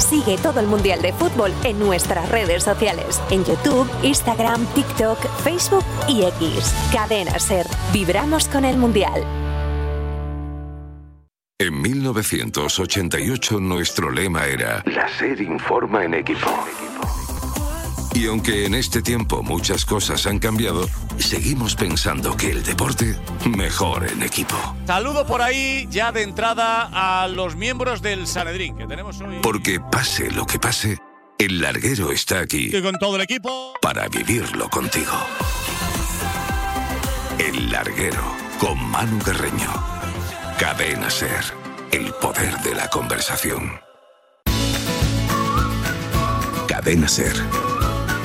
Sigue todo el Mundial de Fútbol en nuestras redes sociales, en YouTube, Instagram, TikTok, Facebook y X. Cadena SER. Vibramos con el Mundial. En 1988 nuestro lema era La SER informa en equipo. Y aunque en este tiempo muchas cosas han cambiado, seguimos pensando que el deporte mejor en equipo. Saludo por ahí ya de entrada a los miembros del Sanedrín que tenemos hoy. Porque pase lo que pase, el larguero está aquí. Y con todo el equipo. Para vivirlo contigo. El larguero con Manu Guerreño. Cadena SER. El poder de la conversación. Cadena SER.